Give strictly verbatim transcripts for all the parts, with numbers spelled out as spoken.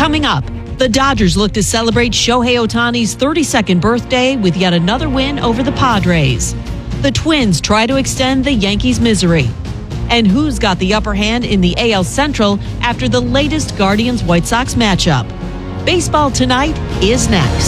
Coming up, the Dodgers look to celebrate Shohei Ohtani's thirty-second birthday with yet another win over the Padres. The Twins try to extend the Yankees' misery. And who's got the upper hand in the A L Central after the latest Guardians-White Sox matchup? Baseball Tonight is next.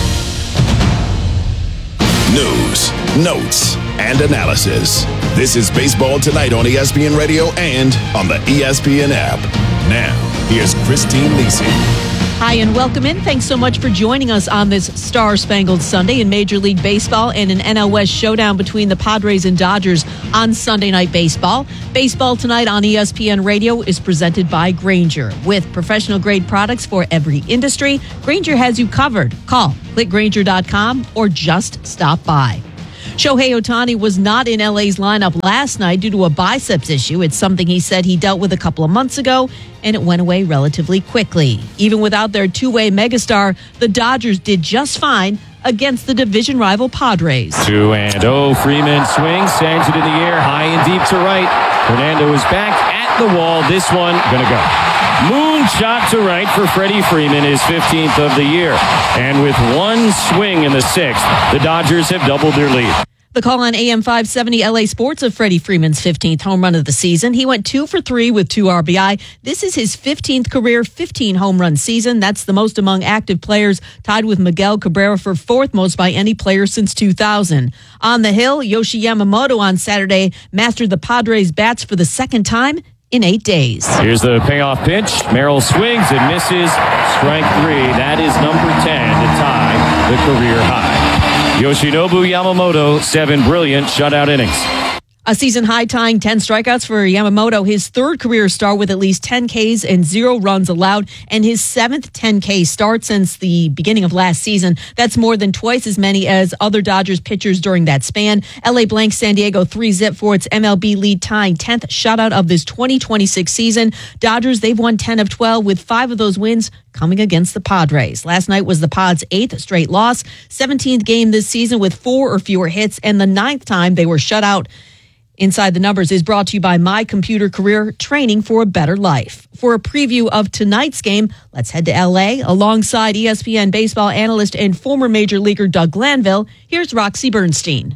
News, notes, and analysis. This is Baseball Tonight on E S P N Radio and on the E S P N app. Now, here's Christine Lisi. Hi and welcome in. Thanks so much for joining us on this Star-Spangled Sunday in Major League Baseball and an N L West showdown between the Padres and Dodgers on Sunday Night Baseball. Baseball Tonight on E S P N Radio is presented by Grainger. With professional-grade products for every industry, Grainger has you covered. Call, click Grainger dot com, or just stop by. Shohei Ohtani was not in L A's lineup last night due to a biceps issue. It's something he said he dealt with a couple of months ago, and it went away relatively quickly. Even without their two-way megastar, the Dodgers did just fine against the division rival Padres. Two and oh, Freeman swings, sends it in the air, high and deep to right. Fernando is back at the wall. This one gonna go. Moon shot to right for Freddie Freeman, his fifteenth of the year. And with one swing in the sixth, the Dodgers have doubled their lead. The call on A M five seventy L A Sports of Freddie Freeman's fifteenth home run of the season. He went two for three with two R B I. This is his fifteenth career fifteen home run season. That's the most among active players, tied with Miguel Cabrera for fourth most by any player since two thousand. On the hill, Yoshi Yamamoto on Saturday mastered the Padres' bats for the second time in eight days. Here's the payoff pitch. Merrill swings and misses. Strike three. That is number ten to tie the career high. Yoshinobu Yamamoto, seven brilliant shutout innings. A season-high tying ten strikeouts for Yamamoto, his third career start with at least ten Ks and zero runs allowed, and his seventh ten K start since the beginning of last season. That's more than twice as many as other Dodgers pitchers during that span. L A blanks San Diego three zip for its M L B lead tying tenth shutout of this twenty twenty-six season. Dodgers, they've won ten of twelve, with five of those wins coming against the Padres. Last night was the Pods' eighth straight loss, seventeenth game this season with four or fewer hits, and the ninth time they were shut out. Inside the Numbers is brought to you by My Computer Career, training for a better life. For a preview of tonight's game, let's head to L A. Alongside E S P N baseball analyst and former Major Leaguer Doug Glanville, here's Roxy Bernstein.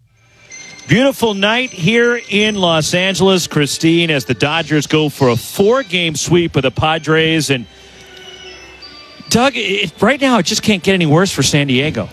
Beautiful night here in Los Angeles, Christine, as the Dodgers go for a four-game sweep of the Padres. And Doug, it, right now it just can't get any worse for San Diego.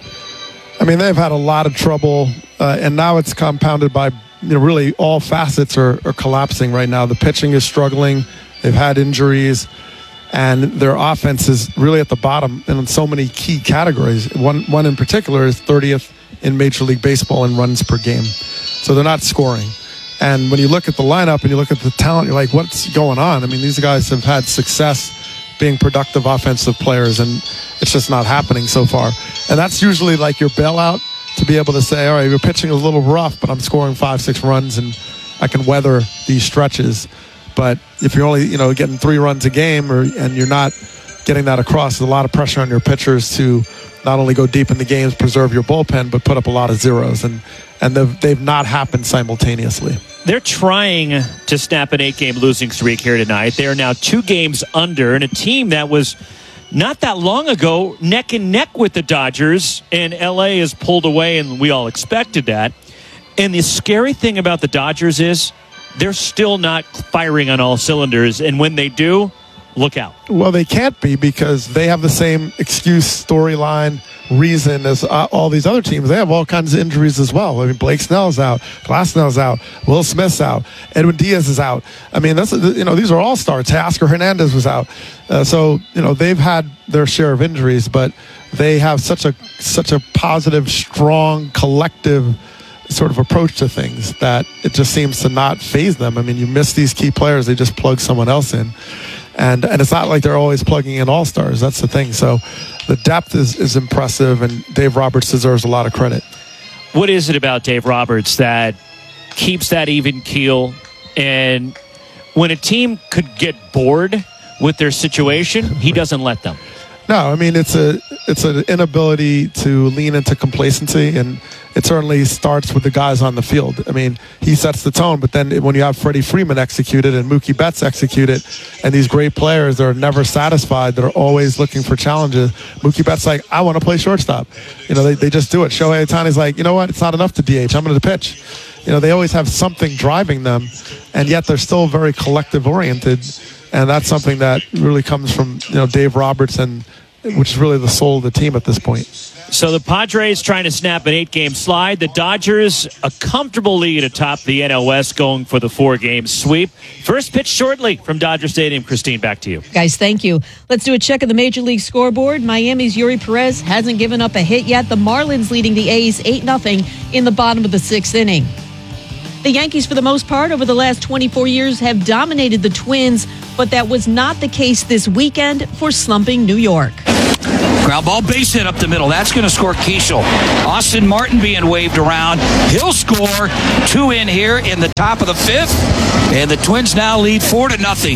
I mean, they've had a lot of trouble, uh, and now it's compounded by you know, really all facets are, are collapsing right now. The pitching is struggling. They've had injuries, and their offense is really at the bottom in so many key categories. One, one in particular is thirtieth in Major League Baseball in runs per game. So they're not scoring. And when you look at the lineup and you look at the talent, you're like, what's going on? I mean, these guys have had success being productive offensive players, and it's just not happening so far. And that's usually like your bailout, to be able to say, all right, your pitching is a little rough, but I'm scoring five, six runs, and I can weather these stretches. But if you're only, you know, getting three runs a game, or and you're not getting that across, there's a lot of pressure on your pitchers to not only go deep in the games, preserve your bullpen, but put up a lot of zeros. And and they've, they've not happened simultaneously. They're trying to snap an eight-game losing streak here tonight. They are now two games under, and a team that was not that long ago, neck and neck with the Dodgers, and L A has pulled away, and we all expected that. And the scary thing about the Dodgers is they're still not firing on all cylinders, and when they do, look out. Well, they can't be, because they have the same excuse, storyline, reason as uh, all these other teams. They have all kinds of injuries as well. I mean, Blake Snell's out, Glasnow's out, Will Smith's out, Edwin Diaz is out. I mean, that's you know these are all stars. Teoscar Hernandez was out, uh, so you know they've had their share of injuries, but they have such a such a positive, strong, collective sort of approach to things that it just seems to not faze them. I mean, you miss these key players, they just plug someone else in. And and it's not like they're always plugging in all-stars. That's the thing. So the depth is, is impressive, and Dave Roberts deserves a lot of credit. What is it about Dave Roberts that keeps that even keel? And when a team could get bored with their situation, he doesn't let them. No, I mean, it's a it's an inability to lean into complacency, and it certainly starts with the guys on the field. I mean, he sets the tone, but then when you have Freddie Freeman execute it and Mookie Betts execute it, and these great players that are never satisfied, that are always looking for challenges, Mookie Betts like, I want to play shortstop. You know, they, they just do it. Shohei Ohtani's like, you know what, it's not enough to D H, I'm going to pitch. You know, they always have something driving them, and yet they're still very collective-oriented, and that's something that really comes from, you know, Dave Roberts, and which is really the soul of the team at this point. So the Padres trying to snap an eight-game slide. The Dodgers, a comfortable lead atop the N L West, going for the four-game sweep. First pitch shortly from Dodger Stadium. Christine, back to you. Guys, thank you. Let's do a check of the Major League scoreboard. Miami's Yuri Perez hasn't given up a hit yet. The Marlins leading the A's eight nothing in the bottom of the sixth inning. The Yankees, for the most part, over the last twenty-four years, have dominated the Twins, but that was not the case this weekend for slumping New York. Ground ball, base hit up the middle. That's going to score Keishel. Austin Martin being waved around. He'll score. Two in here in the top of the fifth. And the Twins now lead four to nothing.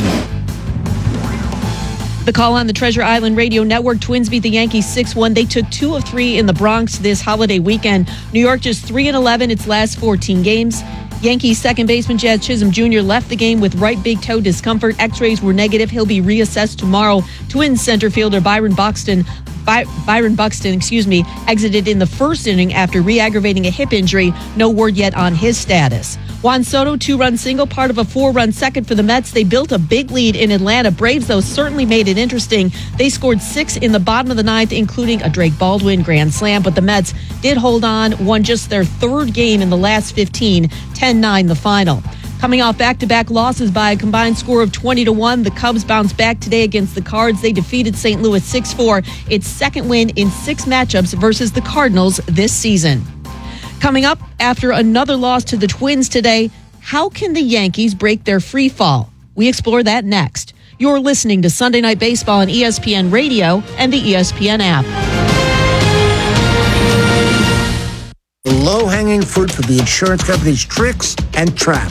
The call on the Treasure Island Radio Network. Twins beat the Yankees six one. They took two of three in the Bronx this holiday weekend. New York just three and eleven its last fourteen games. Yankees second baseman Jazz Chisholm Junior left the game with right big toe discomfort. X-rays were negative. He'll be reassessed tomorrow. Twins center fielder Byron Buxton, By- Byron Buxton, excuse me, exited in the first inning after re-aggravating a hip injury. No word yet on his status. Juan Soto, two-run single, part of a four-run second for the Mets. They built a big lead in Atlanta. Braves, though, certainly made it interesting. They scored six in the bottom of the ninth, including a Drake Baldwin grand slam. But the Mets did hold on, won just their third game in the last fifteen, ten nine the final. Coming off back-to-back losses by a combined score of twenty to one, the Cubs bounced back today against the Cards. They defeated Saint Louis six four, its second win in six matchups versus the Cardinals this season. Coming up, after another loss to the Twins today, how can the Yankees break their free fall? We explore that next. You're listening to Sunday Night Baseball on E S P N Radio and the E S P N app. The low-hanging fruit for the insurance company's tricks and traps.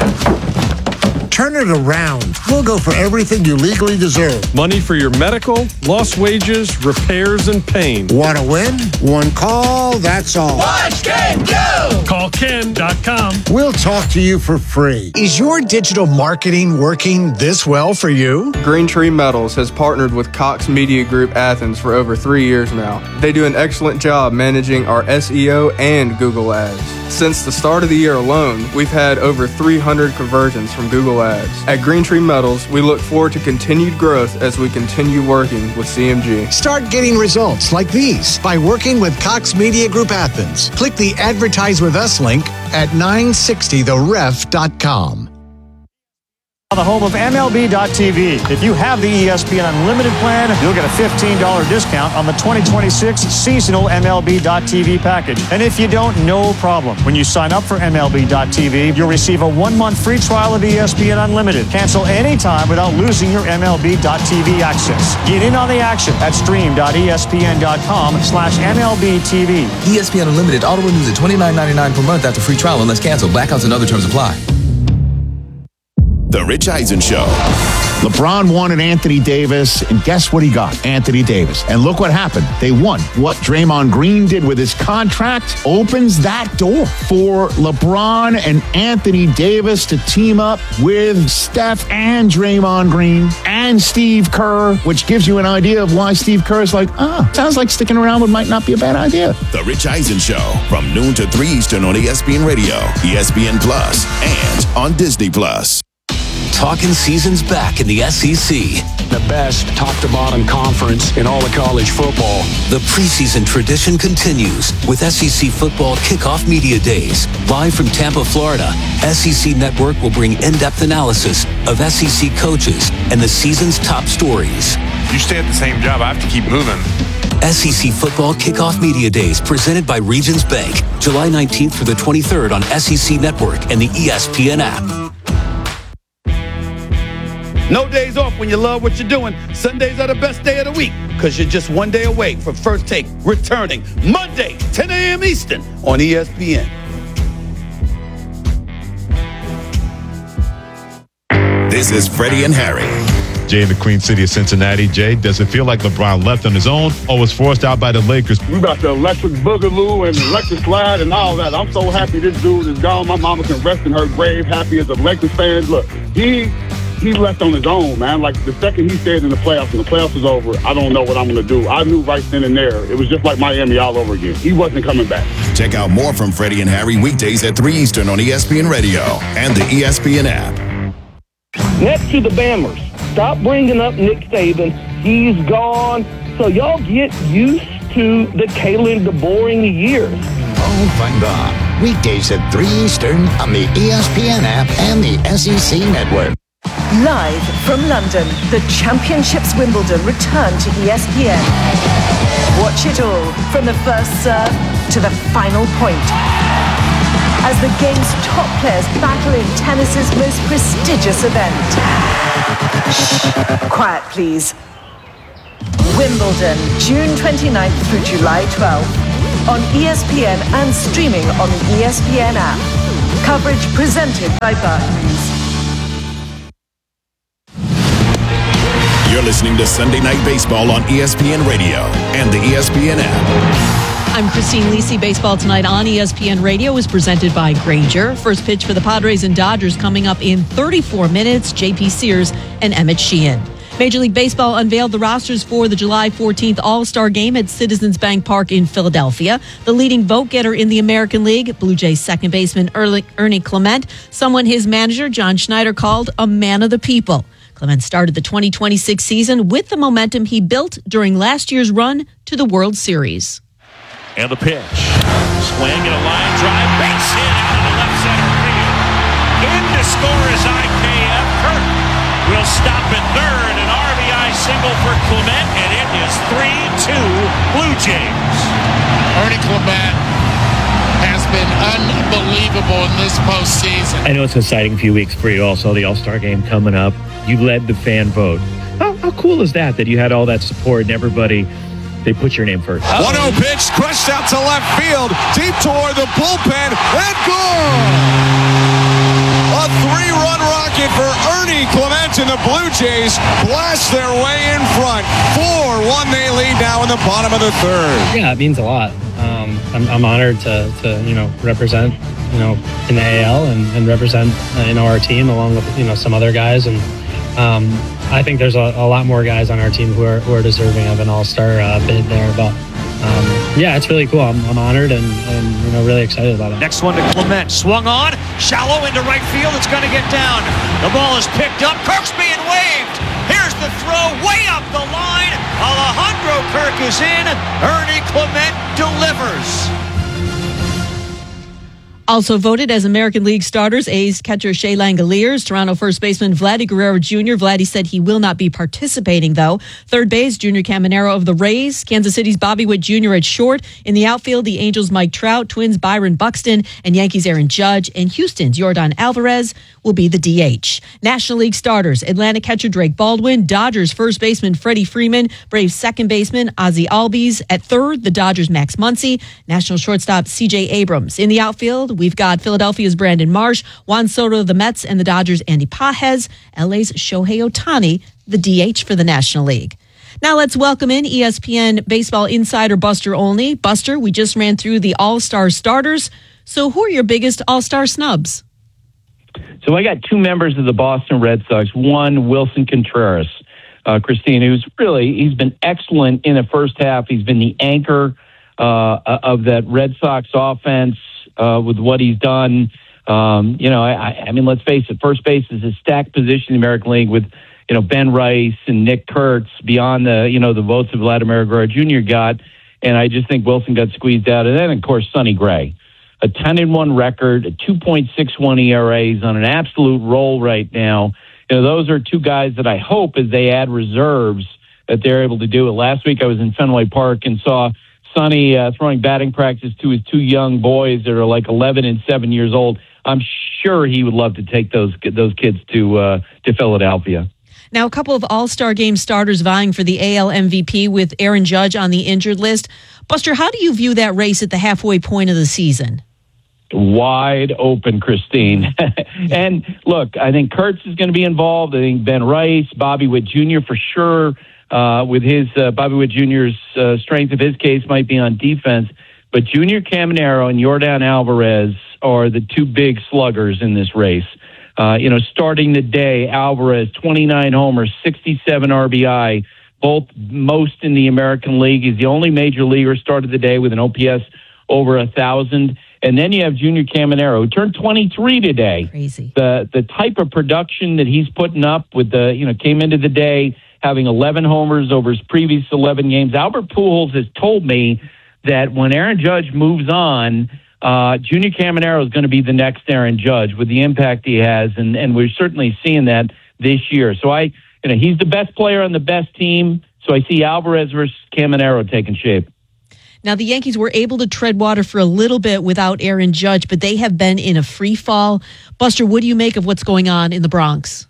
Turn it around. We'll go for everything you legally deserve. Money for your medical, lost wages, repairs, and pain. Want to win? One call, that's all. Watch Ken go! Call Ken dot com. We'll talk to you for free. Is your digital marketing working this well for you? Green Tree Metals has partnered with Cox Media Group Athens for over three years now. They do an excellent job managing our S E O and Google Ads. Since the start of the year alone, we've had over three hundred conversions from Google Ads. At Green Tree Metals, we look forward to continued growth as we continue working with C M G. Start getting results like these by working with Cox Media Group Athens. Click the Advertise With Us link at nine sixty the ref dot com. The home of M L B dot T V. If you have the E S P N Unlimited plan, you'll get a fifteen dollars discount on the twenty twenty-six seasonal M L B dot T V package. And if you don't, no problem. When you sign up for M L B dot T V, you'll receive a one-month free trial of E S P N Unlimited. Cancel anytime without losing your M L B dot T V access. Get in on the action at stream dot E S P N dot com slash M L B T V. E S P N Unlimited auto renews at twenty-nine ninety-nine per month after free trial unless canceled. Blackouts and other terms apply. The Rich Eisen Show. LeBron wanted Anthony Davis, and guess what he got? Anthony Davis. And look what happened. They won. What Draymond Green did with his contract opens that door for LeBron and Anthony Davis to team up with Steph and Draymond Green and Steve Kerr, which gives you an idea of why Steve Kerr is like, ah, sounds like sticking around would might not be a bad idea. The Rich Eisen Show from noon to three Eastern on E S P N Radio, E S P N Plus, and on Disney Plus. Talking season's back in the S E C. The best top-to-bottom conference in all of college football. The preseason tradition continues with S E C Football Kickoff Media Days. Live from Tampa, Florida, S E C Network will bring in-depth analysis of S E C coaches and the season's top stories. You stay at the same job, I have to keep moving. S E C Football Kickoff Media Days presented by Regions Bank. July nineteenth through the twenty-third on S E C Network and the E S P N app. No days off when you love what you're doing. Sundays are the best day of the week because you're just one day away from First Take returning Monday, ten a.m. Eastern on E S P N. This is Freddie and Harry. Jay in the Queen City of Cincinnati. Jay, does it feel like LeBron left on his own or was forced out by the Lakers? We got the electric boogaloo and electric slide and all that. I'm so happy this dude is gone. My mama can rest in her grave, happy as a Lakers fan. Look, he he left on his own, man. Like the second he said in the playoffs, and the playoffs was over, I don't know what I'm going to do. I knew right then and there. It was just like Miami all over again. He wasn't coming back. Check out more from Freddie and Harry weekdays at three Eastern on E S P N Radio and the E S P N app. Next to the Bammers, stop bringing up Nick Saban. He's gone. So y'all get used to the Kalen DeBoring years. Oh, find on. Weekdays at three Eastern on the E S P N app and the S E C Network. Live from London, the Championships Wimbledon return to E S P N. Watch it all from the first serve to the final point. As the game's top players battle in tennis's most prestigious event. Shh, quiet please. Wimbledon, June twenty-ninth through July twelfth. On E S P N and streaming on the E S P N app. Coverage presented by Barclays. You're listening to Sunday Night Baseball on E S P N Radio and the E S P N app. I'm Christine Lisi. Baseball Tonight on E S P N Radio is presented by Grainger. First pitch for the Padres and Dodgers coming up in thirty-four minutes. J P Sears and Emmett Sheehan. Major League Baseball unveiled the rosters for the July fourteenth All-Star Game at Citizens Bank Park in Philadelphia. The leading vote-getter in the American League, Blue Jays second baseman Ernie Clement, someone his manager John Schneider called a man of the people. Clement started the twenty twenty-six season with the momentum he built during last year's run to the World Series. And the pitch. Swing and a line drive. Base hit into the left center field. In to score is I K F. Kirk will stop at third. An R B I single for Clement, and it is three two Blue Jays. Ernie Clement has been unbelievable in this postseason. I know it's an exciting few weeks for you also, the All-Star Game coming up. You led the fan vote. How, how cool is that, that you had all that support and everybody, they put your name first? one oh pitch, crushed out to left field, deep toward the bullpen, and gone! A three-run rocket for Ernie Clement, and the Blue Jays blast their way in front. four one they lead now in the bottom of the third. Yeah, it means a lot. Um, I'm, I'm honored to, to, you know, represent, you know, in the A L and, and represent, uh, you know, our team along with, you know, some other guys. And um, I think there's a, a lot more guys on our team who are, who are deserving of an all-star uh, bid there. But um, yeah, it's really cool. I'm, I'm honored and, and, you know, really excited about it. Next one to Clement. Swung on. Shallow into right field. It's going to get down. The ball is picked up. Kirk's being waved. Here's the throw way up the line. Alejandro Kirk is in. Ernie Clement delivers. Also voted as American League starters, A's catcher Shea Langoliers, Toronto first baseman Vladdy Guerrero Junior Vladdy said he will not be participating, though. Third base, Junior Caminero of the Rays. Kansas City's Bobby Witt Junior at short. In the outfield, the Angels' Mike Trout, Twins' Byron Buxton, and Yankees' Aaron Judge. And Houston's Yordan Alvarez will be the D H. National League starters, Atlanta catcher Drake Baldwin, Dodgers first baseman Freddie Freeman, Braves second baseman Ozzie Albies. At third, the Dodgers' Max Muncy, National shortstop C J Abrams. In the outfield, we've got Philadelphia's Brandon Marsh, Juan Soto of the Mets, and the Dodgers' Andy Pajes, L A's Shohei Ohtani, the D H for the National League. Now let's welcome in E S P N baseball insider Buster Olney. Buster, we just ran through the All-Star starters. So who are your biggest All-Star snubs? So I got two members of the Boston Red Sox. One, Wilson Contreras, uh, Christine, who's really, he's been excellent in the first half. He's been the anchor uh, of that Red Sox offense uh, with what he's done. Um, you know, I, I mean, let's face it, first base is a stacked position in the American League with, you know, Ben Rice and Nick Kurtz beyond the, you know, the votes of Vladimir Guerrero Junior got. And I just think Wilson got squeezed out. And then, of course, Sonny Gray. A ten and one record, a two point six one E R A, is on an absolute roll right now. You know, those are two guys that I hope, as they add reserves, that they're able to do it. Last week I was in Fenway Park and saw Sonny uh, throwing batting practice to his two young boys that are like eleven and seven years old. I'm sure he would love to take those those kids to uh, to Philadelphia. Now, a couple of All-Star Game starters vying for the A L M V P with Aaron Judge on the injured list. Buster, how do you view that race at the halfway point of the season? wide open, Christine. And look, I think Kurtz is going to be involved. I think Ben Rice, Bobby Witt Junior for sure, uh, with his uh, Bobby Witt Junior's uh, strength of his case might be on defense. But Junior Caminero and Yordan Alvarez are the two big sluggers in this race. Uh, you know, starting the day, Alvarez, twenty-nine homers, sixty-seven R B I, both most in the American League. He's the only major leaguer started the day with an O P S over a thousand. And then you have Junior Caminero, who turned twenty-three today. Crazy. The the type of production that he's putting up with the, you know, came into the day having eleven homers over his previous eleven games. Albert Pujols has told me that when Aaron Judge moves on, uh, Junior Caminero is going to be the next Aaron Judge with the impact he has, and, and we're certainly seeing that this year. So I, you know, he's the best player on the best team. So I see Alvarez versus Caminero taking shape. Now, the Yankees were able to tread water for a little bit without Aaron Judge, but they have been in a free fall. Buster, what do you make of what's going on in the Bronx?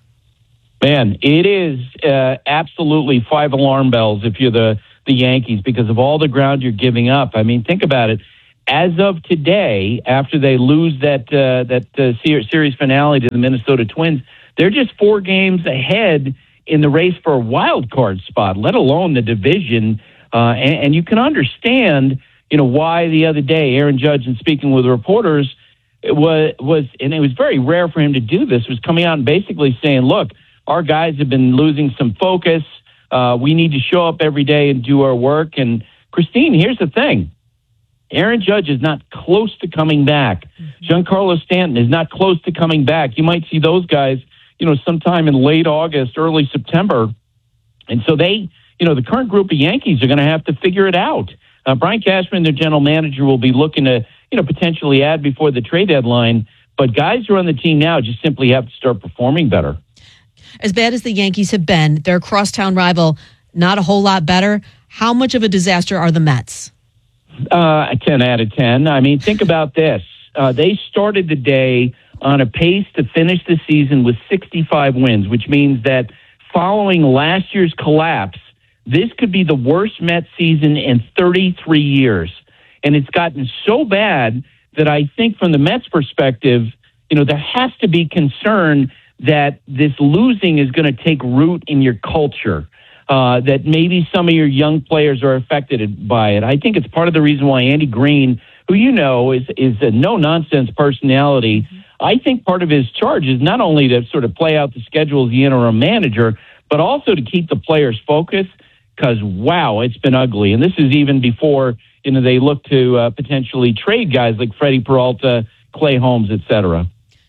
Man, it is uh, absolutely five alarm bells if you're the, the Yankees because of all the ground you're giving up. I mean, think about it. As of today, after they lose that uh, that uh, series finale to the Minnesota Twins, they're just four games ahead in the race for a wild card spot, let alone the division. Uh, and, and you can understand, you know, why the other day Aaron Judge, in speaking with reporters, it was was and it was very rare for him to do this, was coming out and basically saying, "Look, our guys have been losing some focus. Uh, we need to show up every day and do our work." And Christine, here's the thing. Aaron Judge is not close to coming back. Mm-hmm. Giancarlo Stanton is not close to coming back. You might see those guys, you know, sometime in late August, early September. And so they, you know, the current group of Yankees are going to have to figure it out. Uh, Brian Cashman, their general manager, will be looking to, you know, potentially add before the trade deadline. But guys who are on the team now just simply have to start performing better. As bad as the Yankees have been, their crosstown rival, not a whole lot better. How much of a disaster are the Mets? Uh, a ten out of ten. I mean, think about this. Uh, they started the day on a pace to finish the season with sixty-five wins, which means that following last year's collapse, this could be the worst Mets season in thirty-three years. And it's gotten so bad that I think from the Mets perspective, you know, there has to be concern that this losing is going to take root in your culture. Uh, that maybe some of your young players are affected by it. I think it's part of the reason why Andy Green, who you know is is a no-nonsense personality, I think part of his charge is not only to sort of play out the schedule as the interim manager, but also to keep the players focused because, wow, it's been ugly. And this is even before, you know, they look to uh, potentially trade guys like Freddie Peralta, Clay Holmes, et cetera.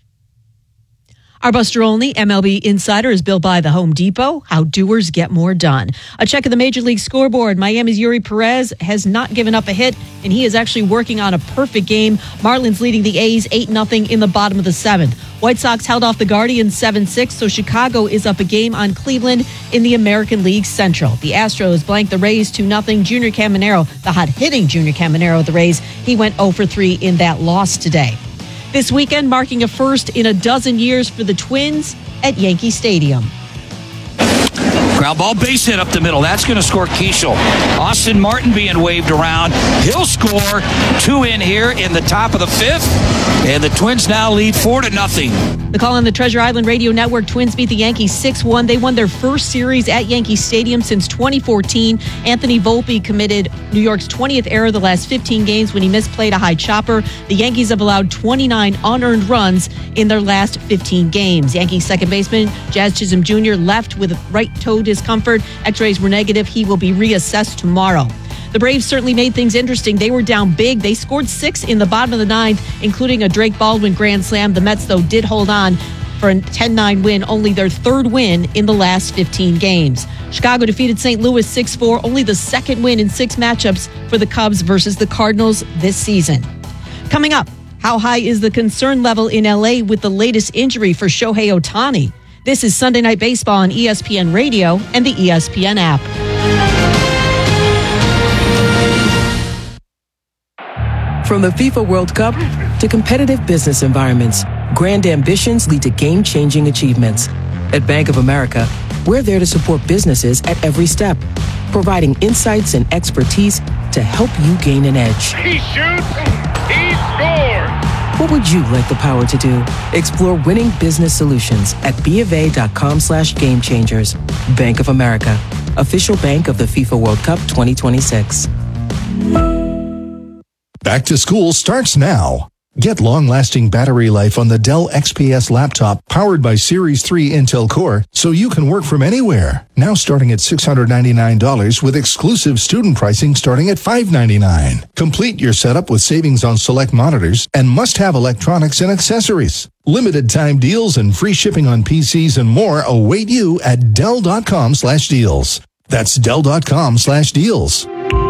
Our Buster Olney M L B Insider is built by the Home Depot. How doers get more done. A check of the Major League scoreboard. Miami's Yuri Perez has not given up a hit, and he is actually working on a perfect game. Marlins leading the A's eight nothing in the bottom of the seventh. White Sox held off the Guardians seven six, so Chicago is up a game on Cleveland in the American League Central. The Astros blanked the Rays two nothing. Junior Caminero, the hot-hitting Junior Caminero of the Rays, he went oh for three in that loss today. This weekend marking a first in a dozen years for the Twins at Yankee Stadium. Ground ball base hit up the middle. That's going to score Keishel. Austin Martin being waved around. He'll score two in here in the top of the fifth. And the Twins now lead four to nothing. The call on the Treasure Island Radio Network. Twins beat the Yankees six one. They won their first series at Yankee Stadium since twenty fourteen. Anthony Volpe committed New York's twentieth error the last fifteen games when he misplayed a high chopper. The Yankees have allowed twenty-nine unearned runs in their last fifteen games. Yankees second baseman Jazz Chisholm Junior left with right toe discomfort. X-rays were negative. He will be reassessed tomorrow. The Braves certainly made things interesting. They were down big. They scored six in the bottom of the ninth, including a Drake Baldwin grand slam. The Mets, though, did hold on for a ten nine win, only their third win in the last fifteen games. Chicago defeated Saint Louis six four, only the second win in six matchups for the Cubs versus the Cardinals this season. Coming up, how high is the concern level in L A with the latest injury for Shohei Ohtani? This is Sunday Night Baseball on E S P N Radio and the E S P N app. From the FIFA World Cup to competitive business environments, grand ambitions lead to game-changing achievements. At Bank of America, we're there to support businesses at every step, providing insights and expertise to help you gain an edge. He shoots, he scores. What would you like the power to do? Explore winning business solutions at bofa.com slash game changers. Bank of America, official bank of the FIFA World Cup twenty twenty-six. Back to school starts now. Get long-lasting battery life on the Dell X P S laptop powered by Series three Intel Core so you can work from anywhere. Now starting at six hundred ninety-nine dollars with exclusive student pricing starting at five hundred ninety-nine dollars. Complete your setup with savings on select monitors and must-have electronics and accessories. Limited time deals and free shipping on P Cs and more await you at Dell.com slash deals. That's Dell.com slash deals.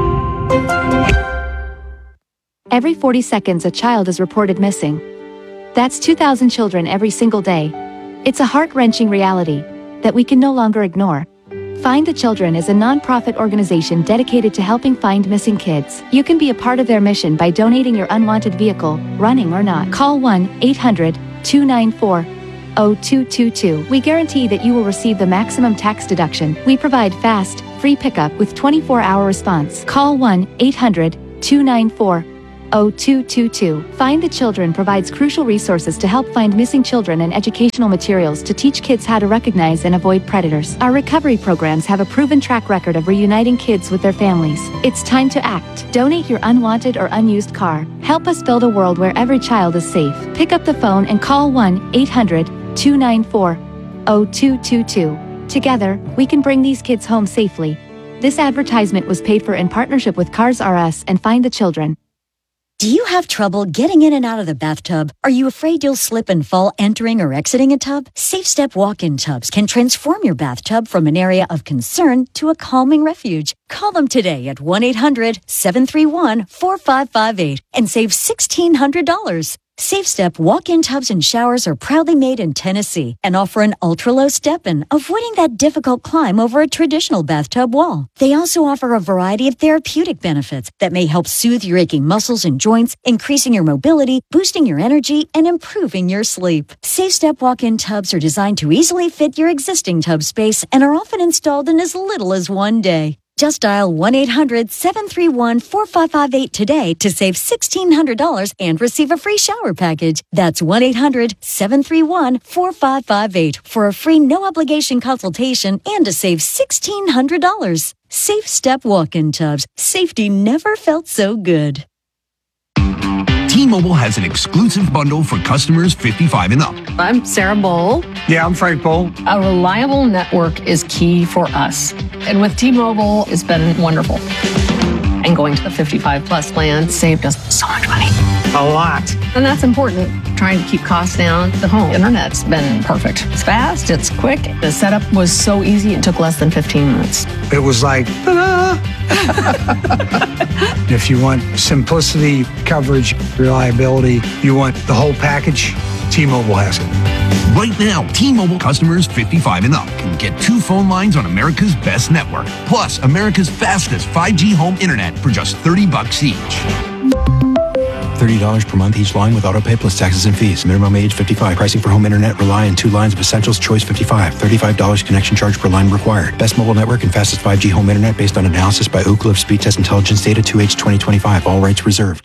Every forty seconds, a child is reported missing. That's two thousand children every single day. It's a heart-wrenching reality that we can no longer ignore. Find the Children is a non-profit organization dedicated to helping find missing kids. You can be a part of their mission by donating your unwanted vehicle, running or not. Call one eight hundred two nine four zero two two two. We guarantee that you will receive the maximum tax deduction. We provide fast, free pickup with twenty-four hour response. Call one eight hundred two nine four zero two two two. Find the Children provides crucial resources to help find missing children and educational materials to teach kids how to recognize and avoid predators. Our recovery programs have a proven track record of reuniting kids with their families. It's time to act. Donate your unwanted or unused car. Help us build a world where every child is safe. Pick up the phone and call one eight hundred two nine four zero two two two. Together, we can bring these kids home safely. This advertisement was paid for in partnership with Cars R Us and Find the Children. Do you have trouble getting in and out of the bathtub? Are you afraid you'll slip and fall entering or exiting a tub? SafeStep walk-in tubs can transform your bathtub from an area of concern to a calming refuge. Call them today at one eight hundred seven three one four five five eight and save sixteen hundred dollars. SafeStep walk-in tubs and showers are proudly made in Tennessee and offer an ultra-low step-in, avoiding that difficult climb over a traditional bathtub wall. They also offer a variety of therapeutic benefits that may help soothe your aching muscles and joints, increasing your mobility, boosting your energy, and improving your sleep. SafeStep walk-in tubs are designed to easily fit your existing tub space and are often installed in as little as one day. Just dial one eight hundred seven three one four five five eight today to save sixteen hundred dollars and receive a free shower package. That's one eight hundred seven three one four five five eight for a free no-obligation consultation and to save sixteen hundred dollars. Safe Step walk-in tubs. Safety never felt so good. T-Mobile has an exclusive bundle for customers fifty-five and up. I'm Sarah Bowl. Yeah, I'm Frank Bowl. A reliable network is key for us. And with T-Mobile, it's been wonderful. And going to the fifty-five plus plan saved us so much money. A lot. And that's important. Trying to keep costs down. The home internet's been perfect. It's fast, it's quick. The setup was so easy, it took less than fifteen minutes. It was like, ta-da! If you want simplicity, coverage, reliability, you want the whole package, T-Mobile has it. Right now, T-Mobile customers fifty-five and up can get two phone lines on America's best network, plus America's fastest five G home internet for just thirty bucks each. thirty dollars per month each line with autopay plus taxes and fees. Minimum age fifty-five. Pricing for home internet rely on two lines of Essentials Choice fifty-five. thirty-five dollars connection charge per line required. Best mobile network and fastest five G home internet based on analysis by Ookla of Speed Test Intelligence Data two H twenty twenty-five. All rights reserved.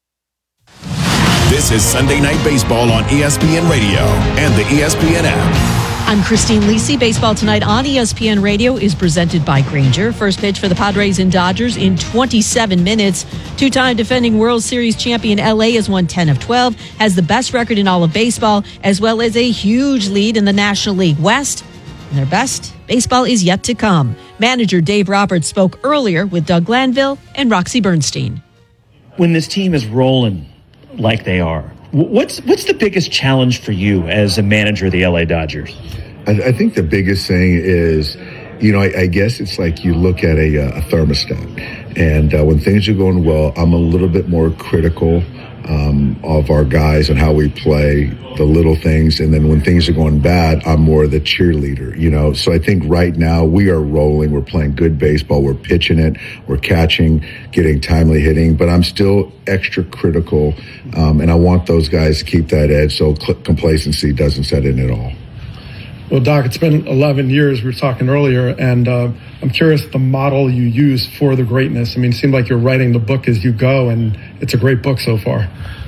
This is Sunday Night Baseball on E S P N Radio and the E S P N app. I'm Christine Lisi. Baseball Tonight on E S P N Radio is presented by Grainger. First pitch for the Padres and Dodgers in twenty-seven minutes. Two-time defending World Series champion L A has won ten of twelve, has the best record in all of baseball, as well as a huge lead in the National League West. And their best baseball is yet to come. Manager Dave Roberts spoke earlier with Doug Glanville and Roxy Bernstein. When this team is rolling like they are, what's what's the biggest challenge for you as a manager of the L A Dodgers? I, I think the biggest thing is, you know, I, I guess it's like you look at a, a thermostat, and uh, when things are going well, I'm a little bit more critical um, of our guys and how we play, the little things, and then when things are going bad, I'm more the cheerleader, you know. So I think right now we are rolling, we're playing good baseball, we're pitching it, we're catching, getting timely hitting, but I'm still extra critical, um, and I want those guys to keep that edge so cl- complacency doesn't set in at all. Well, Doc, it's been eleven years, we were talking earlier, and uh, I'm curious the model you use for the greatness. I mean, it seemed like you're writing the book as you go, and it's a great book so far.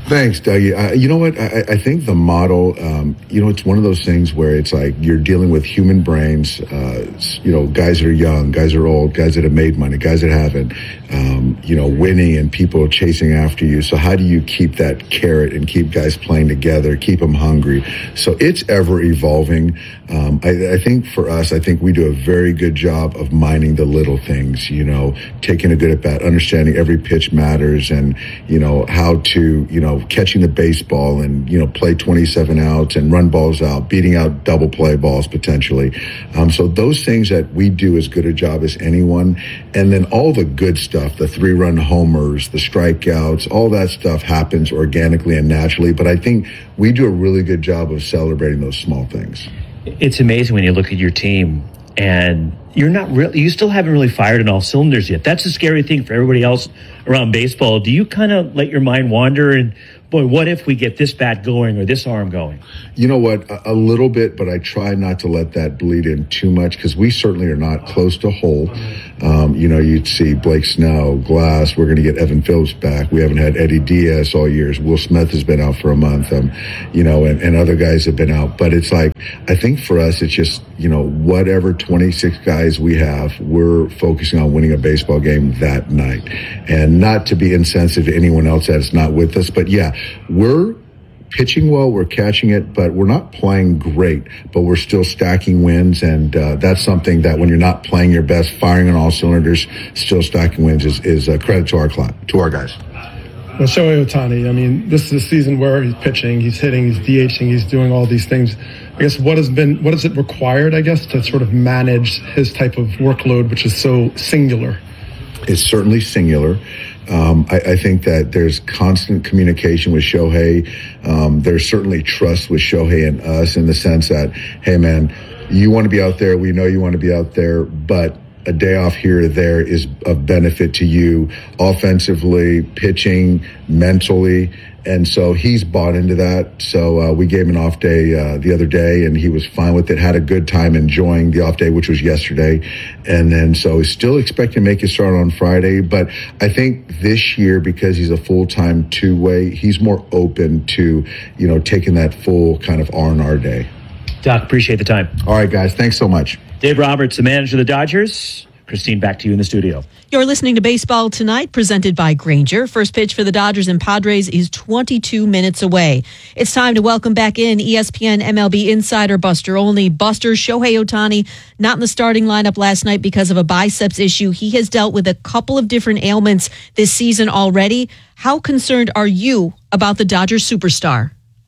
Thanks, Dougie. Uh, you know what? I, I think the model, um, you know, it's one of those things where it's like you're dealing with human brains, uh, you know, guys that are young, guys that are old, guys that have made money, guys that haven't, um, you know, winning and people chasing after you. So how do you keep that carrot and keep guys playing together, keep them hungry? So it's ever evolving. Um, I, I think for us, I think we do a very good job of mining the little things, you know, taking a good at bat, understanding every pitch matters and, you know, how to, you know, catching the baseball and, you know, play twenty-seven outs and run balls out, beating out double play balls potentially. Um, so those things that we do as good a job as anyone. And then all the good stuff, the three run homers, the strikeouts, all that stuff happens organically and naturally. But I think we do a really good job of celebrating those small things. It's amazing when you look at your team and you're not really, you still haven't really fired on all cylinders yet. That's a scary thing for everybody else around baseball. Do you kind of let your mind wander and, boy, what if we get this bat going or this arm going? You know what? A, a little bit, but I try not to let that bleed in too much because we certainly are not close to whole. Um, you know, you'd see Blake Snell, Glass. We're going to get Evan Phillips back. We haven't had Eddie Diaz all years. Will Smith has been out for a month, um, you know, and, and other guys have been out. But it's like, I think for us, it's just, you know, whatever twenty-six guys we have, we're focusing on winning a baseball game that night. And not to be insensitive to anyone else that's not with us, but yeah, we're pitching well, we're catching it, but we're not playing great, but we're still stacking wins. And uh, that's something that when you're not playing your best, firing on all cylinders, still stacking wins is, is a credit to our club, to our guys. Well, Shohei Ohtani, I mean, this is a season where he's pitching, he's hitting, he's DHing, he's doing all these things. I guess what has been, what has it required, I guess, to sort of manage his type of workload, which is so singular? It's certainly singular. Um, I, I think that there's constant communication with Shohei. Um, there's certainly trust with Shohei and us in the sense that, hey, man, you want to be out there. We know you want to be out there, but a day off here or there is of benefit to you offensively, pitching, mentally. And so he's bought into that. So uh, we gave him an off day uh, the other day, and he was fine with it, had a good time enjoying the off day, which was yesterday. And then so he's still expecting to make his start on Friday. But I think this year, because he's a full-time two-way, he's more open to, you know, taking that full kind of R and R day. Doc, appreciate the time. All right, guys. Thanks so much. Dave Roberts, the manager of the Dodgers. Christine, back to you in the studio. You're listening to Baseball Tonight, presented by Grainger. First pitch for the Dodgers and Padres is twenty-two minutes away. It's time to welcome back in E S P N M L B insider Buster Olney. Buster, Shohei Ohtani, not in the starting lineup last night because of a biceps issue. He has dealt with a couple of different ailments this season already. How concerned are you about the Dodgers superstar?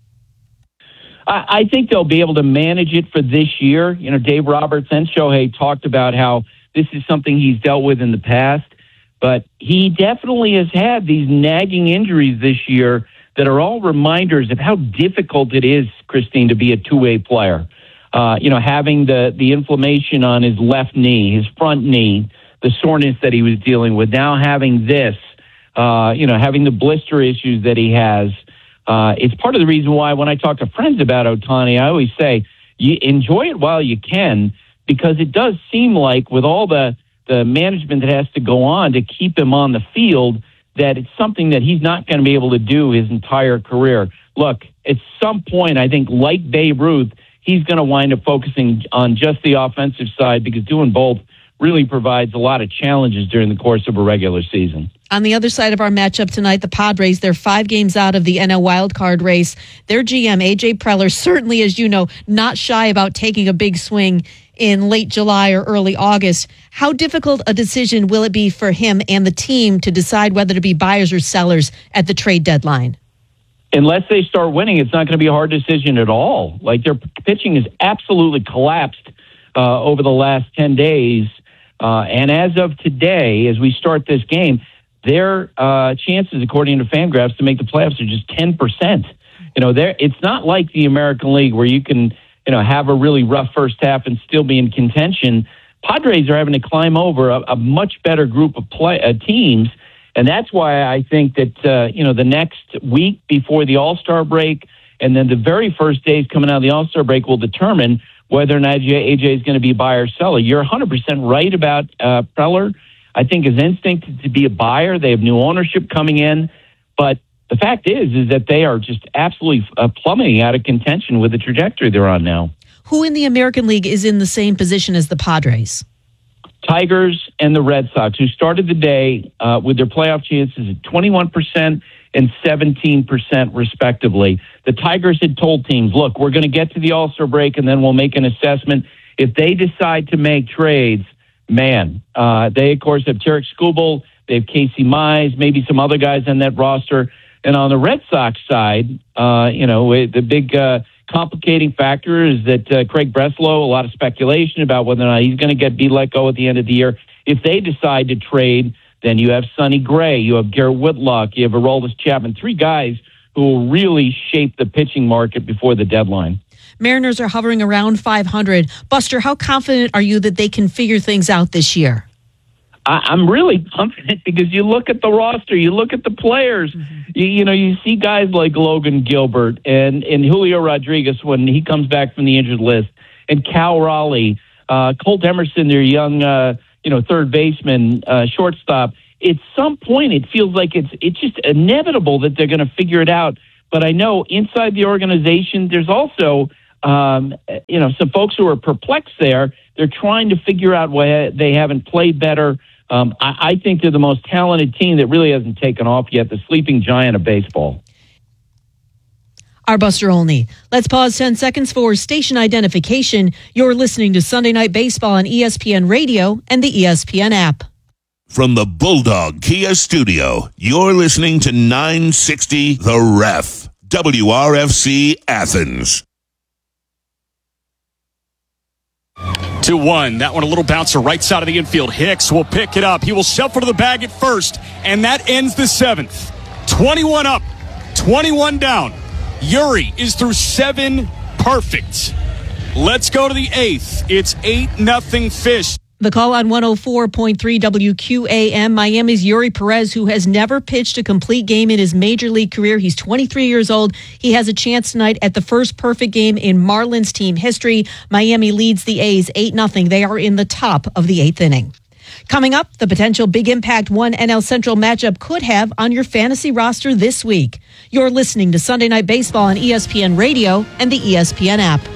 I, I think they'll be able to manage it for this year. You know, Dave Roberts and Shohei talked about how this is something he's dealt with in the past, but he definitely has had these nagging injuries this year that are all reminders of how difficult it is, Christine, to be a two-way player. Uh, you know, having the, the inflammation on his left knee, his front knee, the soreness that he was dealing with, now having this, uh, you know, having the blister issues that he has. Uh, it's part of the reason why when I talk to friends about Ohtani, I always say, you enjoy it while you can, because it does seem like with all the, the management that has to go on to keep him on the field, that it's something that he's not going to be able to do his entire career. Look, at some point, I think like Babe Ruth, he's going to wind up focusing on just the offensive side because doing both really provides a lot of challenges during the course of a regular season. On the other side of our matchup tonight, the Padres, they're five games out of the N L wildcard race. Their G M, A J Preller, certainly, as you know, not shy about taking a big swing in late July or early August. How difficult a decision will it be for him and the team to decide whether to be buyers or sellers at the trade deadline? Unless they start winning, it's not going to be a hard decision at all. Like, their pitching has absolutely collapsed uh, over the last ten days. Uh, and as of today, as we start this game, their uh, chances, according to Fangraphs, to make the playoffs are just ten percent. You know, there it's not like the American League where you can, you know, have a really rough first half and still be in contention. Padres are having to climb over a, a much better group of play, uh, teams, and that's why I think that, uh, you know, the next week before the All-Star break and then the very first days coming out of the All-Star break will determine whether or not A J is going to be buyer or seller. You're one hundred percent right about uh, Preller. I think his instinct is to be a buyer. They have new ownership coming in, but the fact is, is that they are just absolutely uh, plummeting out of contention with the trajectory they're on now. Who in the American League is in the same position as the Padres? Tigers and the Red Sox, who started the day uh, with their playoff chances at twenty-one percent and seventeen percent respectively. The Tigers had told teams, look, we're going to get to the All-Star break and then we'll make an assessment. If they decide to make trades, man, uh, they, of course, have Tarek Skubal, they have Casey Mize, maybe some other guys on that roster. And on the Red Sox side, uh, you know, the big uh, complicating factor is that uh, Craig Breslow, a lot of speculation about whether or not he's going to get be let go at the end of the year. If they decide to trade, then you have Sonny Gray, you have Garrett Whitlock, you have Aroldis Chapman, three guys who will really shape the pitching market before the deadline. Mariners are hovering around five hundred. Buster, how confident are you that they can figure things out this year? I, I'm really confident because you look at the roster, you look at the players, mm-hmm. you, you know, you see guys like Logan Gilbert and, and Julio Rodriguez when he comes back from the injured list, and Cal Raleigh, uh, Colt Emerson, their young, uh, you know, third baseman, uh, shortstop. At some point, it feels like it's it's just inevitable that they're going to figure it out. But I know inside the organization, there's also, um, you know, some folks who are perplexed there. They're trying to figure out why they haven't played better. Um, I, I think they're the most talented team that really hasn't taken off yet, the sleeping giant of baseball. Our Buster Olney. Let's pause ten seconds for station identification. You're listening to Sunday Night Baseball on E S P N Radio and the E S P N app. From the Bulldog Kia Studio, you're listening to nine sixty The Ref, W R F C Athens. two one. That one a little bouncer right side of the infield. Hicks will pick it up. He will shuffle to the bag at first, and that ends the seventh. twenty-one up, twenty-one down. Yuri is through seven perfect. Let's go to the eighth. It's eight nothing Fish. The call on one oh four point three W Q A M, Miami's Yuri Perez, who has never pitched a complete game in his major league career. He's twenty-three years old. He has a chance tonight at the first perfect game in Marlins team history. Miami leads the A's eight nothing. They are in the top of the eighth inning. Coming up, the potential big impact one N L Central matchup could have on your fantasy roster this week. You're listening to Sunday Night Baseball on E S P N Radio and the E S P N app.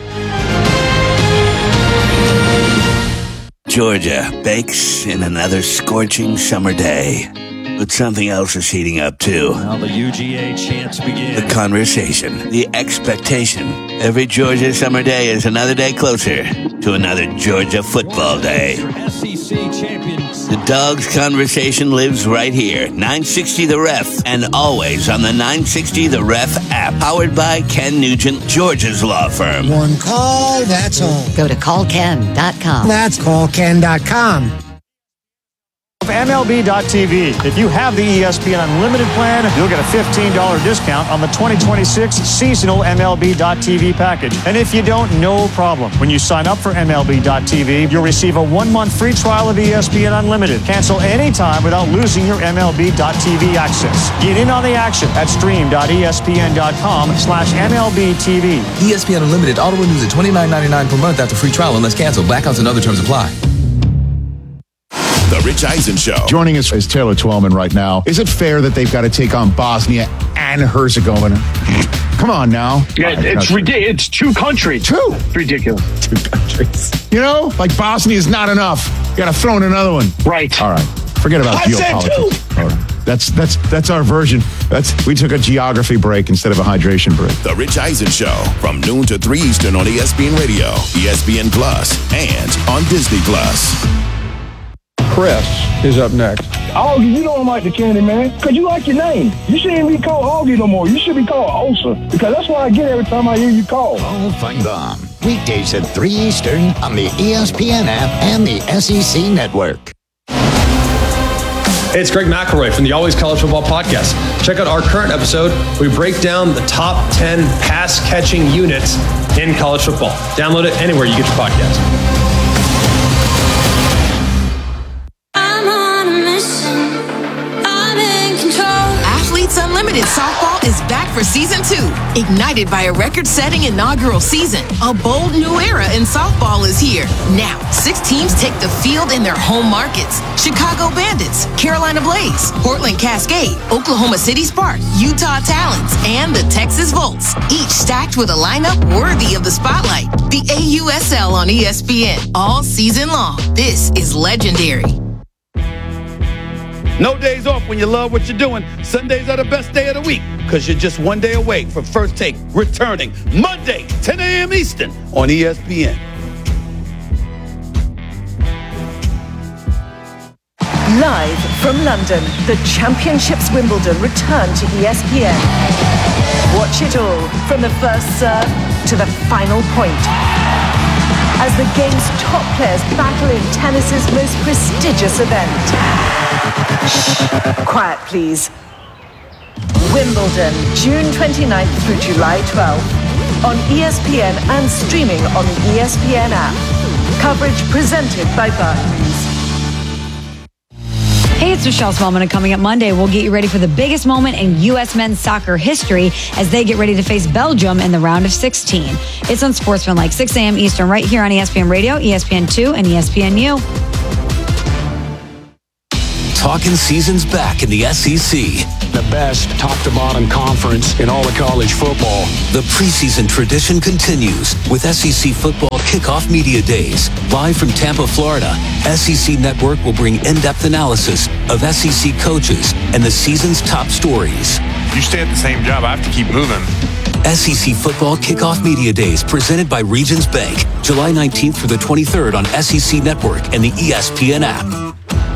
Georgia bakes in another scorching summer day. But something else is heating up, too. Now the U G A chants begin. The conversation, the expectation. Every Georgia summer day is another day closer to another Georgia football day. S E C champions. The Dogs conversation lives right here. nine sixty The Ref, and always on the nine sixty The Ref app. Powered by Ken Nugent, Georgia's law firm. One call, that's all. Go to call ken dot com. That's call ken dot com. M L B dot T V. If you have the E S P N Unlimited plan, you'll get a fifteen dollars discount on the twenty twenty-six seasonal M L B dot T V package. And if you don't, no problem. When you sign up for M L B dot T V, you'll receive a one-month free trial of E S P N Unlimited. Cancel anytime without losing your M L B dot T V access. Get in on the action at stream dot E S P N dot com slash M L B T V. E S P N Unlimited auto renews at twenty-nine ninety-nine per month after free trial unless canceled. Blackouts and other terms apply. The Rich Eisen Show. Joining us is Taylor Twellman right now. Is it fair that they've got to take on Bosnia and Herzegovina? Come on now. Yeah, it's ridiculous. It's two countries. Two. It's ridiculous. Two countries. You know, like Bosnia is not enough. You got to throw in another one. Right. All right. Forget about I geopolitics. Said two. All right. That's that's that's our version. That's we took a geography break instead of a hydration break. The Rich Eisen Show from noon to three Eastern on E S P N Radio, E S P N Plus, and on Disney Plus. Chris is up next. Augie, you don't like the candy, man, because you like your name. You shouldn't be called Augie no more. You should be called Osa, because that's what I get every time I hear you call. Oh, Feinbaum. Weekdays at three Eastern on the E S P N app and the S E C Network. Hey, it's Greg McElroy from the Always College Football Podcast. Check out our current episode. We break down the top ten pass-catching units in college football. Download it anywhere you get your podcast. Unlimited softball is back for season Season two, ignited by a record-setting inaugural season. A bold new era in softball is here. Now, six teams take the field in their home markets. Chicago Bandits, Carolina Blaze, Portland Cascade, Oklahoma City Spark, Utah Talons, and the Texas Volts, each stacked with a lineup worthy of the spotlight. The A U S L on E S P N all season long. This is legendary. No days off when you love what you're doing. Sundays are the best day of the week because you're just one day away from First Take returning Monday, ten a.m. Eastern on E S P N. Live from London, the Championships Wimbledon return to E S P N. Watch it all from the first serve to the final point, as the game's top players battle in tennis's most prestigious event. Shh, quiet please. Wimbledon, June twenty-ninth through July twelfth, on E S P N and streaming on the E S P N app. Coverage presented by Barclays. Hey, it's Michelle Spellman, and coming up Monday, we'll get you ready for the biggest moment in U S men's soccer history as they get ready to face Belgium in the round of sixteen. It's on Sportsmanlike, six a.m. Eastern, right here on E S P N Radio, E S P N two, and E S P N U. Talking season's back in the S E C. The best top-to-bottom conference in all of college football. The preseason tradition continues with S E C Football Kickoff Media Days. Live from Tampa, Florida, S E C Network will bring in-depth analysis of S E C coaches and the season's top stories. If you stay at the same job, I have to keep moving. S E C Football Kickoff Media Days presented by Regions Bank. July nineteenth through the twenty-third on S E C Network and the E S P N app.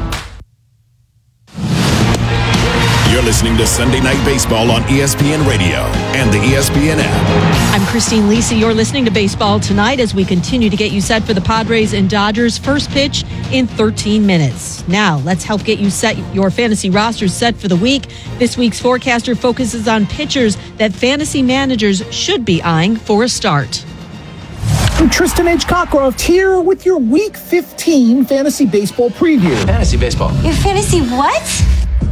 You're listening to Sunday Night Baseball on E S P N Radio and the E S P N app. I'm Christine Lisi. You're listening to Baseball Tonight as we continue to get you set for the Padres and Dodgers first pitch in thirteen minutes. Now, let's help get you set your fantasy rosters set for the week. This week's forecaster focuses on pitchers that fantasy managers should be eyeing for a start. I'm Tristan H. Cockcroft here with your Week fifteen Fantasy Baseball preview. Fantasy Baseball. Your fantasy what?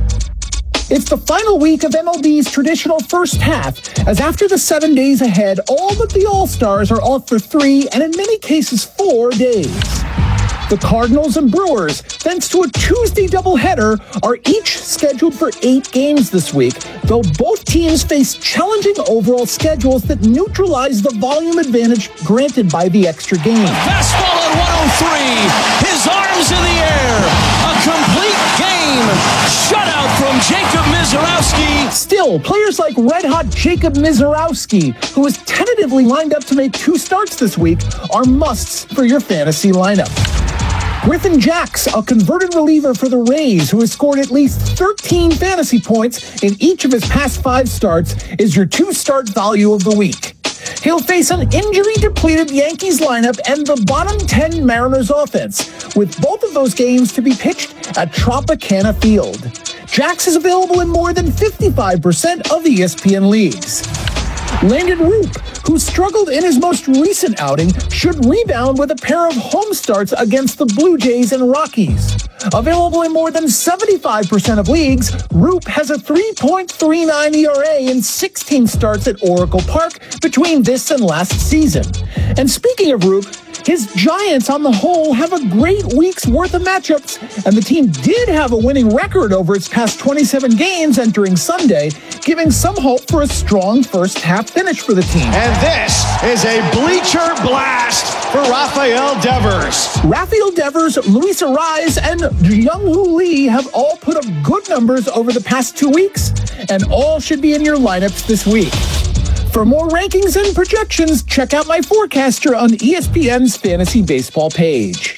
It's the final week of M L B's traditional first half, as after the seven days ahead, all but the All-Stars are off for three, and in many cases, four days. The Cardinals and Brewers, thanks to a Tuesday doubleheader, are each scheduled for eight games this week, though both teams face challenging overall schedules that neutralize the volume advantage granted by the extra game. Fastball at one oh three, his arms in the air, a complete game. Shutout from Jacob Mizorowski. Still, players like red-hot Jacob Mizorowski, who is tentatively lined up to make two starts this week, are musts for your fantasy lineup. Griffin Jacks, a converted reliever for the Rays who has scored at least thirteen fantasy points in each of his past five starts, is your two-start value of the week. He'll face an injury-depleted Yankees lineup and the bottom ten Mariners offense, with both of those games to be pitched at Tropicana Field. Jax is available in more than fifty-five percent of the E S P N leagues. Landon Roop, who struggled in his most recent outing, should rebound with a pair of home starts against the Blue Jays and Rockies. Available in more than seventy-five percent of leagues, Roop has a three point three nine E R A in sixteen starts at Oracle Park between this and last season. And speaking of Roop, his Giants on the whole have a great week's worth of matchups, and the team did have a winning record over its past twenty-seven games entering Sunday, giving some hope for a strong first half finish for the team. And this is a bleacher blast for Rafael Devers. Rafael Devers, Luis Arraez, and Youngwoo Lee have all put up good numbers over the past two weeks, and all should be in your lineups this week. For more rankings and projections, check out my forecaster on E S P N's Fantasy Baseball page.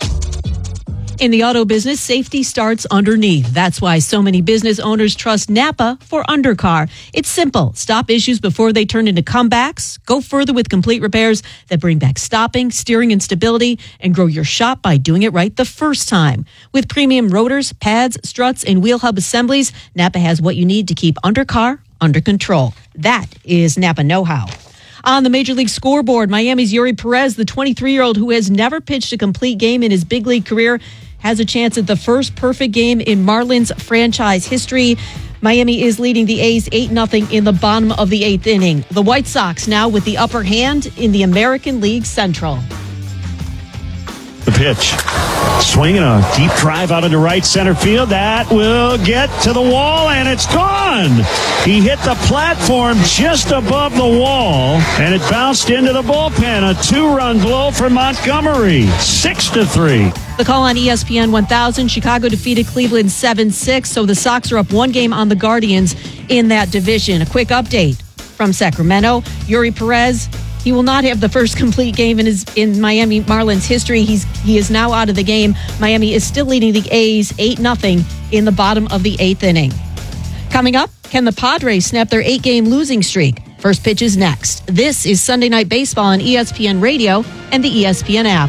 In the auto business, safety starts underneath. That's why so many business owners trust Napa for undercar. It's simple. Stop issues before they turn into comebacks. Go further with complete repairs that bring back stopping, steering, and stability, and grow your shop by doing it right the first time. With premium rotors, pads, struts, and wheel hub assemblies, Napa has what you need to keep undercar under control. That is Napa know-how. On the Major League scoreboard, Miami's Yuri Perez, the twenty-three-year-old who has never pitched a complete game in his big league career, has a chance at the first perfect game in Marlins franchise history. Miami is leading the A's eight nothing in the bottom of the eighth inning. The White Sox now with the upper hand in the American League Central. The pitch. Swinging a deep drive out into right center field. That will get to the wall, and it's gone. He hit the platform just above the wall, and it bounced into the bullpen. A two-run blow for Montgomery. Six to three. The call on E S P N one thousand. Chicago defeated Cleveland seven six, so the Sox are up one game on the Guardians in that division. A quick update from Sacramento. Yuri Perez, he will not have the first complete game in his in Miami Marlins history. He's he is now out of the game. Miami is still leading the A's eight nothing in the bottom of the eighth inning. Coming up, can the Padres snap their eight-game losing streak? First pitch is next. This is Sunday Night Baseball on E S P N Radio and the E S P N app.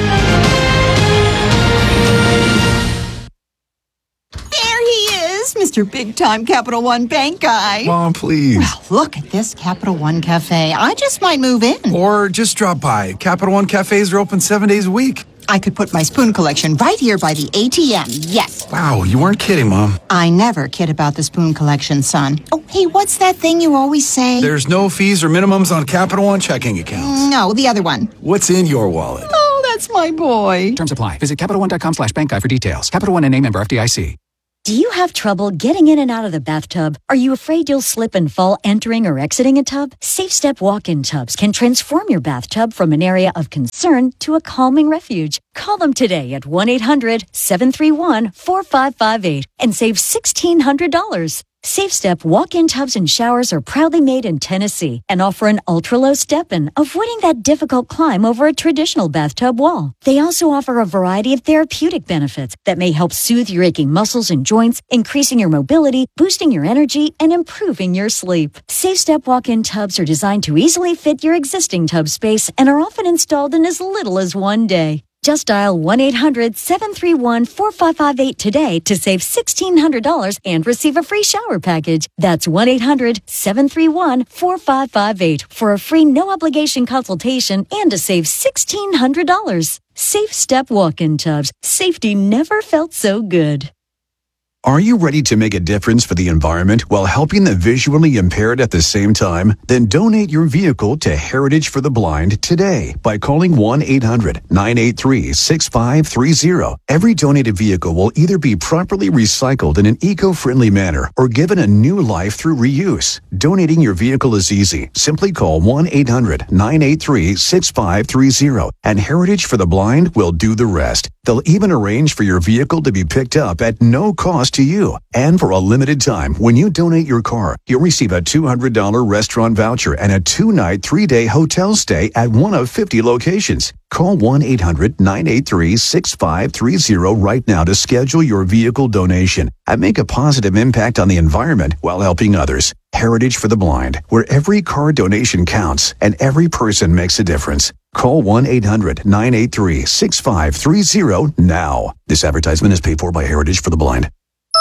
Mister Big Time Capital One Bank guy. Mom, please. Well, look at this Capital One Cafe. I just might move in. Or just drop by. Capital One Cafes are open seven days a week. I could put my spoon collection right here by the A T M. Yes. Wow, you weren't kidding, Mom. I never kid about the spoon collection, son. Oh, hey, what's that thing you always say? There's no fees or minimums on Capital One checking accounts. No, the other one. What's in your wallet? Oh, that's my boy. Terms apply. Visit CapitalOne.com slash bank guide for details. Capital One N A member F D I C. Do you have trouble getting in and out of the bathtub? Are you afraid you'll slip and fall entering or exiting a tub? Safe Step walk-in tubs can transform your bathtub from an area of concern to a calming refuge. Call them today at one eight hundred seven three one four five five eight and save sixteen hundred dollars. Safe Step walk-in tubs and showers are proudly made in Tennessee and offer an ultra-low step-in, avoiding that difficult climb over a traditional bathtub wall. They also offer a variety of therapeutic benefits that may help soothe your aching muscles and joints, increasing your mobility, boosting your energy, and improving your sleep. Safe Step walk-in tubs are designed to easily fit your existing tub space and are often installed in as little as one day. Just dial one eight hundred seven three one four five five eight today to save sixteen hundred dollars and receive a free shower package. That's one eight hundred seven three one four five five eight for a free no-obligation consultation and to save sixteen hundred dollars. Safe Step walk-in tubs. Safety never felt so good. Are you ready to make a difference for the environment while helping the visually impaired at the same time? Then donate your vehicle to Heritage for the Blind today by calling one eight hundred nine eight three six five three zero. Every donated vehicle will either be properly recycled in an eco-friendly manner or given a new life through reuse. Donating your vehicle is easy. Simply call one eight hundred nine eight three six five three zero and Heritage for the Blind will do the rest. They'll even arrange for your vehicle to be picked up at no cost to you. And for a limited time, when you donate your car, you'll receive a two hundred dollars restaurant voucher and a two-night, three-day hotel stay at one of fifty locations. Call one eight hundred nine eight three six five three zero right now to schedule your vehicle donation and make a positive impact on the environment while helping others. Heritage for the Blind, where every car donation counts and every person makes a difference. Call one eight hundred nine eight three six five three zero now. This advertisement is paid for by Heritage for the Blind.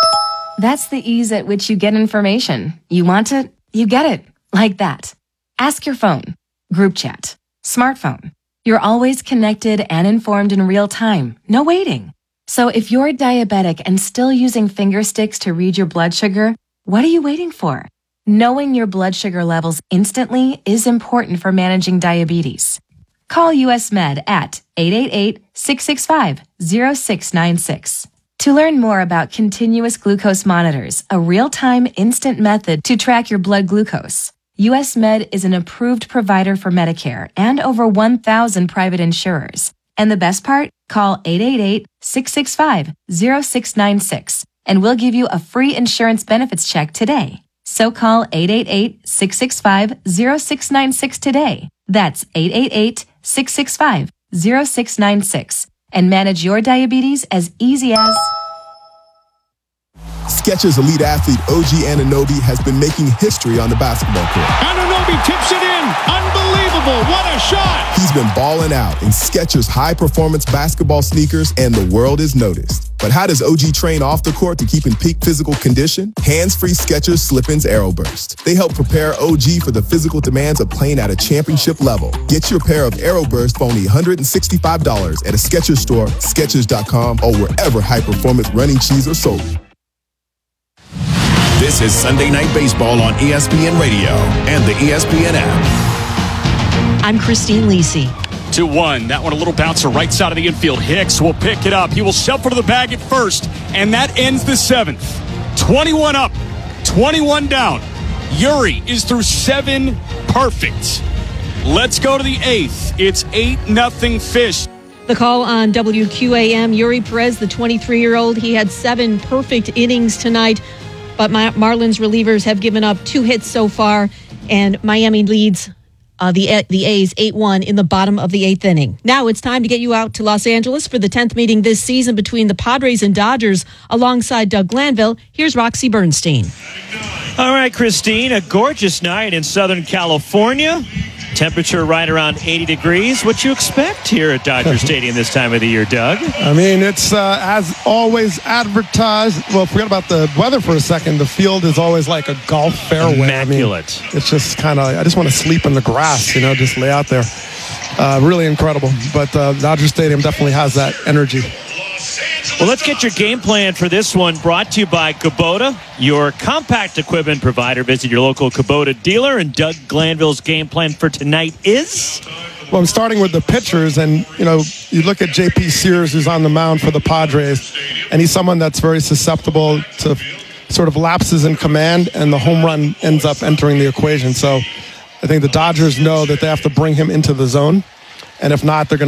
That's the ease at which you get information. You want it, you get it. Like that. Ask your phone. Group chat. Smartphone. You're always connected and informed in real time. No waiting. So if you're diabetic and still using finger sticks to read your blood sugar, what are you waiting for? Knowing your blood sugar levels instantly is important for managing diabetes. Call U S Med at eight eight eight six six five zero six nine six. To learn more about continuous glucose monitors, a real-time instant method to track your blood glucose, U S Med is an approved provider for Medicare and over one thousand private insurers. And the best part? Call eight eight eight six six five zero six nine six and we'll give you a free insurance benefits check today. So call eight eight eight six six five zero six nine six today. That's eight eight eight six six five zero six nine six. And manage your diabetes as easy as... Skechers elite athlete O G Anunoby has been making history on the basketball court. Anunoby tips it in. Unbelievable. What a shot. He's been balling out in Skechers high-performance basketball sneakers, and the world is noticed. But how does O G train off the court to keep in peak physical condition? Hands-free Skechers Slip-ins Aeroburst. They help prepare O G for the physical demands of playing at a championship level. Get your pair of Aeroburst for only one hundred sixty-five dollars at a Skechers store, Skechers dot com, or wherever high-performance running shoes are sold. This is Sunday Night Baseball on E S P N Radio and the E S P N app. I'm Christine Lisi. two one. That one a little bouncer right side of the infield. Hicks will pick it up. He will shuffle to the bag at first, and that ends the seventh. twenty-one up, twenty-one down. Yuri is through seven perfect. Let's go to the eighth. It's eight nothing Fish. The call on W Q A M, Yuri Perez, the twenty-three-year-old. He had seven perfect innings tonight, but my Marlins relievers have given up two hits so far, and Miami leads Uh, the the A's eight one in the bottom of the eighth inning. Now it's time to get you out to Los Angeles for the tenth meeting this season between the Padres and Dodgers alongside Doug Glanville. Here's Roxy Bernstein. All right, Christine, a gorgeous night in Southern California. Temperature right around eighty degrees. What you expect here at Dodger Stadium this time of the year, Doug? I mean, it's uh, as always advertised. Well, forget about the weather for a second. The field is always like a golf fairway. Immaculate. I mean, it's just kind of, I just want to sleep in the grass, you know, just lay out there. Uh, really incredible. But uh, Dodger Stadium definitely has that energy. Well, let's get your game plan for this one brought to you by Kubota, your compact equipment provider. Visit your local Kubota dealer, and Doug Glanville's game plan for tonight is? Well, I'm starting with the pitchers, and, you know, you look at J P Sears, who's on the mound for the Padres, and he's someone that's very susceptible to sort of lapses in command, and the home run ends up entering the equation. So I think the Dodgers know that they have to bring him into the zone, and if not, they're going to